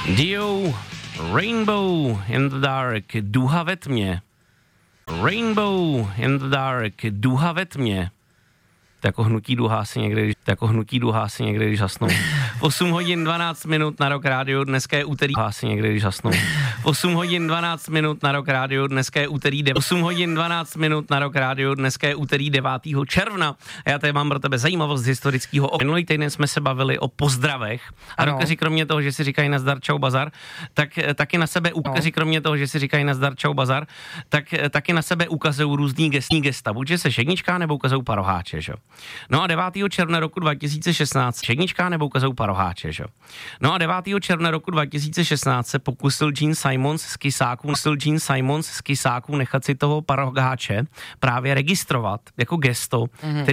Dio, Rainbow in the Dark, duha ve tmě. Rainbow in the Dark, duha ve tmě. Jako hnutí duha si někdy, když hasnou. 8 hodin 12 minut na Rock Radio, dneska je úterý. Asi někdy, když hasnou. 8 hodin 12 minut na Rock Radio, dneska je úterý 8 hodin 12 minut na Rock Radio, dneska je úterý 9. června. A já tady mám pro tebe zajímavost z historického. Minulý týden jsme se bavili o pozdravech. A rokeři kromě toho, že si říkají nazdar čau bazar, tak taky na sebe kromě toho, že si říkají nazdar čau bazar, tak taky na sebe ukazují různý gesta. Buď že se šedničká nebo ukazují paroháče, že? No a 9. června roku 2016 šedničká nebo ukazují paroháče, že? No a 9. června roku 2016 se pokusil Gene Simons z Kysáků nechat si toho paroháče právě registrovat jako gesto,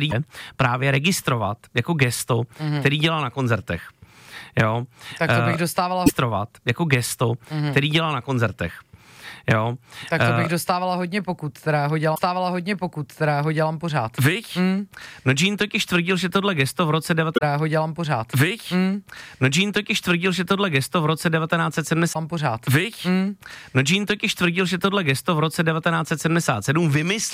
který dělal na koncertech. Jo? Tak to bych dostávala jako gesto, který dělal na koncertech. Jo. Tak to bych dostávala hodně pokut, která ho dělám pořád. Viď? No Gene totiž tvrdil, že tohle gesto v roce 1977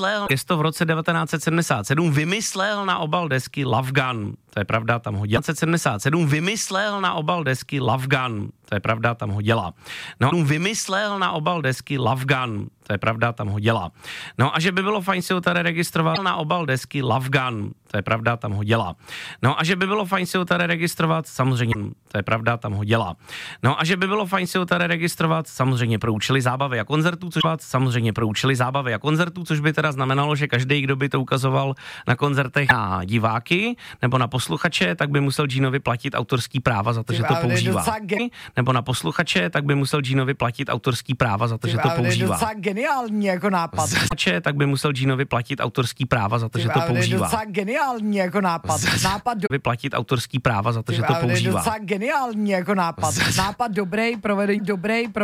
vymyslel na obal desky Love Gun. To je pravda, tam ho dělá. 1977 vymyslel na obal desky Love Gun. To je pravda, tam ho dělá. No, vymyslel na obal desky Love Gun. To je pravda, tam ho dělá. No a že by bylo fajn si ho tady registrovat na obal desky Love Gun. To je pravda, tam ho dělá. No a že by bylo fajn si ho tady registrovat, samozřejmě, to je pravda, tam ho dělá. No a že by bylo fajn si ho tady registrovat, samozřejmě pro účely zábavy a koncertů, což by teda znamenalo, že každý, kdo by to ukazoval na koncertech na diváky nebo na posluchače, tak by musel Geneovi platit autorský práva za to, že to používá. Nebo na posluchače, tak by musel Geneovi platit autorský práva za to, že to používá. Geniální jako nápad. Tak by musel Geneovi platit autorský práva za to, že to používá. Geniální jako nápad. Vyplatit autorský práva za to, že to používá. Geniální jako nápad. Nápad dobrý, provedení dobrý,